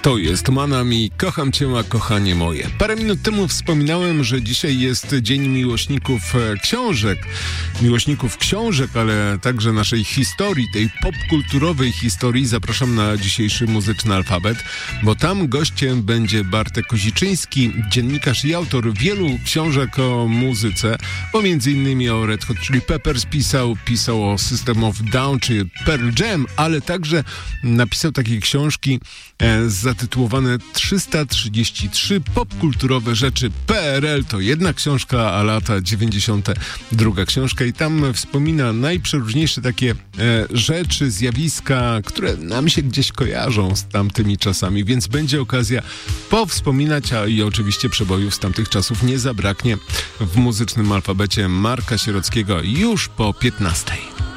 To jest Manami, kocham cię, a kochanie moje. Parę minut temu wspominałem, że dzisiaj jest Dzień Miłośników książek, ale także naszej historii, tej popkulturowej historii. Zapraszam na dzisiejszy Muzyczny Alfabet, bo tam gościem będzie Bartek Koziczyński, dziennikarz i autor wielu książek o muzyce, bo między innymi o Red Hot Chili Peppers pisał o System of Down czy Pearl Jam, ale także napisał takie książki zatytułowane 333 popkulturowe rzeczy PRL. To jedna książka, a lata 90. druga książka i tam wspomina najprzeróżniejsze takie rzeczy, zjawiska, które nam się gdzieś kojarzą z tamtymi czasami, więc będzie okazja powspominać, a i oczywiście przebojów z tamtych czasów nie zabraknie w Muzycznym Alfabecie Marka Sierockiego już po 15.